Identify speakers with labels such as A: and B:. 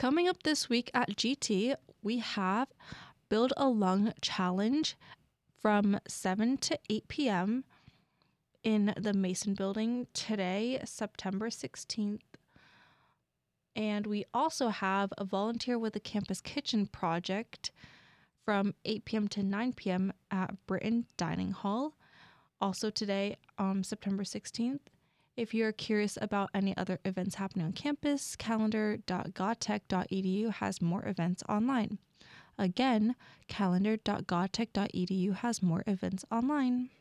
A: Coming up this week at GT, we have Build a Lung Challenge from 7 to 8 p.m. in the Mason Building today, September 16th. And we also have a Volunteer with the Campus Kitchen project from 8 p.m. to 9 p.m. at Britton Dining Hall, also today, September 16th. If you're curious about any other events happening on campus, calendar.godtech.edu has more events online. Again, calendar.godtech.edu has more events online.